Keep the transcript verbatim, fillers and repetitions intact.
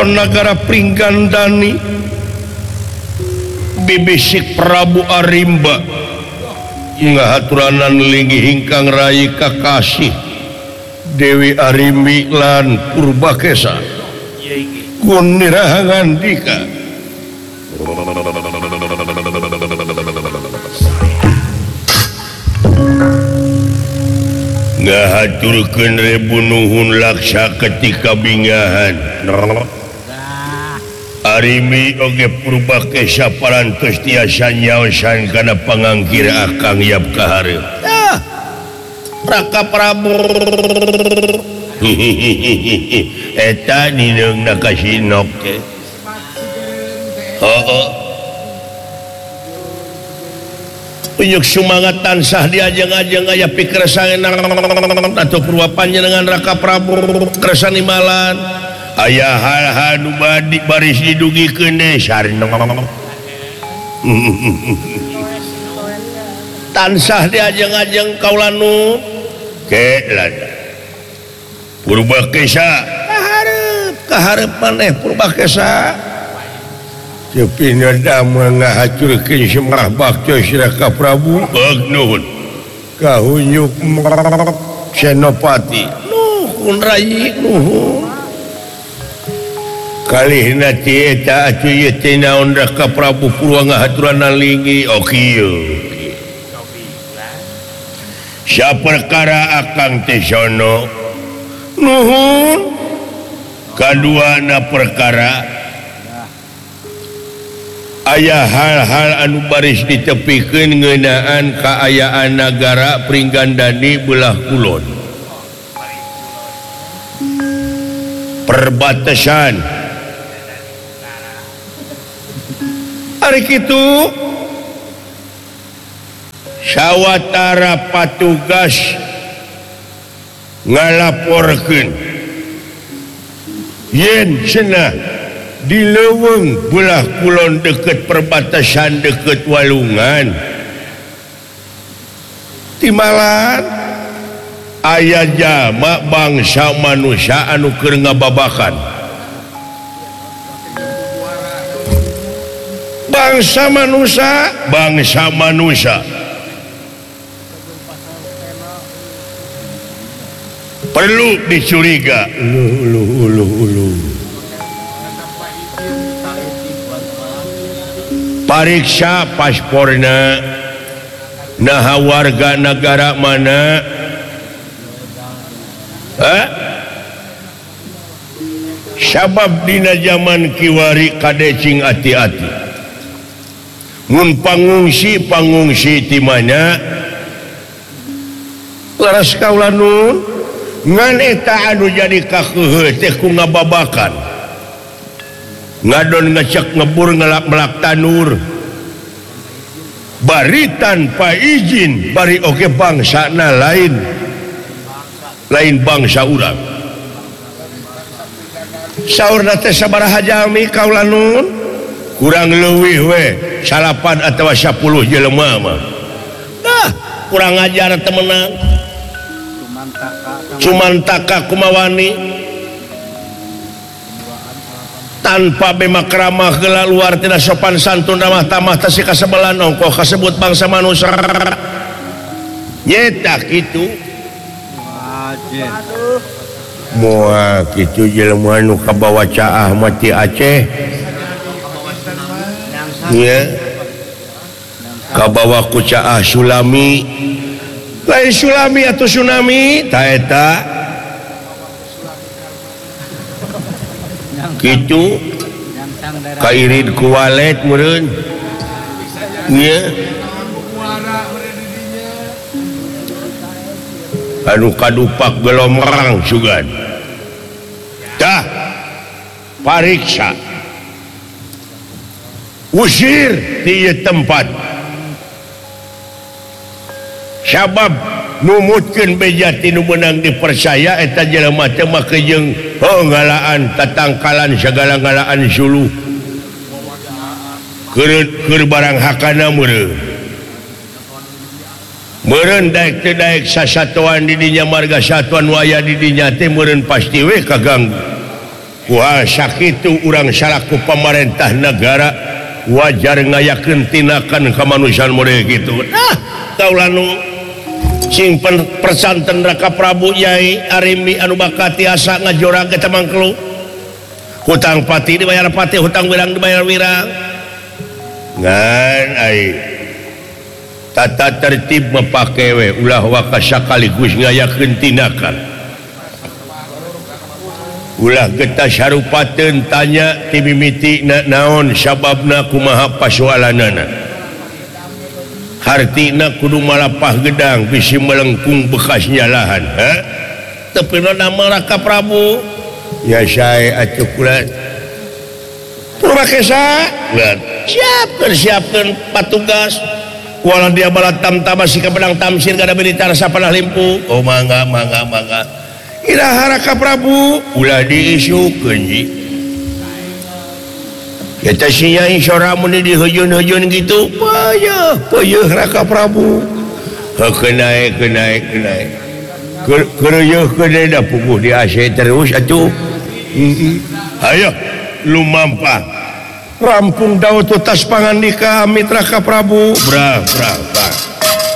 Keraton Nagara Pringgandani bibisik Prabu Arimba ngahaturanan linggih hingkang rai kakasih Dewi Arimbi lan Purbakesa kunirahangan dika ngahaturkeun rebu nuhun laksa ketika bingahan Arimi oge Purbakesa parantos tiasa nyaosan kana pangangkir akang yap kahareup. Ah, Raka Prabu. Eta nineungna kasinok teh. Heueuh. Unyuk sumangat tansah diajeng-ajeng aya pikeresan atau purwapanjenengan Raka Prabu keresan imalan. Aya hal-hal nu badi baris didugikeun deui sareng tansah diajeng-ajeng kaula nu kelada Purbakesa kahareup kahareup maneh Purbakesa cepina damel ngahaturkeun semrah bakti Raka Prabu nuhun kahunyuk Senopati nuhun rai nuhun kalihna ti eta atuh ieu teh naon Raka Prabu Purwa ngahaturanna linggih okieu saperkara akang teh sono nuhun kaduana perkara aya hal-hal anu baris ditepikeun ngeunaan kaayaan nagara Pringgandani belah kulon perbatasan hari kitu sawatara patugas ngalaporkeun yen cenah di leuweung belah kulon deket perbatasan deket Walungan timalan aya jalma bangsa manusia anu keur ngababakan bangsa manusia bangsa manusia perlu dicuriga uluh uluh uluh pariksa pasporna naha warga negara mana eh? Sabab dina zaman kiwari kadecing hati-hati mun pangungsi pangungsi di mana laras kaula nun ngan eta anu jadi kakeuheuh teh ku ngababakan ngadon ngecek ngebur ngelak melak tanur bari tanpa izin bari oge bangsana lain lain bangsa urang saurna teh sabaraha jalmi kaula nun kurang leuwih we salapan atawa sepuluh jelema mah ah kurang ajar temenan cumantaka kumawani tanpa bemakramah geula luar tidak sopan santun ramah tamah tasih kasebelan ongkoh kasebut bangsa manusia nyeta kitu moal kitu jelema nu kabawa caah mati Aceh nya kabawa ku caah Sulami lain Sulami atau tsunami ta eta kitu kairid ku walet meureun nya anu kadupak gelomrang sugan tah pariksa usir di tempat sabab numutkeun bejati nu meunang dipercaya eta jelema teh make jeung ngalaan tatangkalan sagala ngalaan suluh keur keur barang hakana meureun meureun daek teu daek sasatuan di dinya marga satuan waya di dinya teh meureun pasti we kaganggu wah sakit urang salaku pemerintah negara wajar ngayakeun tinakan kemanusiaan model gitu. Nah, kaulanu sing persanten Raka Prabu Yai Arimi anu bakat tiasa ngajorang ke Tamangkelu. Hutang pati dibayar pati, hutang wirang dibayar wirang. Ngan ai tata tertib mapake we ulah waka sakaligus ngayakeun tinakan. Ulah getah sarupateun tanya ti mimiti na naon sababna kumaha pasoalanana. Hartina kudu malapah gedang bisi melengkung bekasnya lahan. Ha? Tapi nama Raka Prabu ya saya atuh kula purba kesa siapkan siapkan patugas walau dia balat tam-tam masih kebenang tamsir kada militer sapanah limpu. Oh mangga mangga mangga iraha Raka Prabu ulah diisukeun ji eta sia isora mun dihujun-hujun gitu payah payah Raka Prabu kenae kenae kenae kereueuh keun da puguh di A C terus atuh. Ayo lumampah rampung daud tutas pangandika Amit Raka Prabu. Bra bra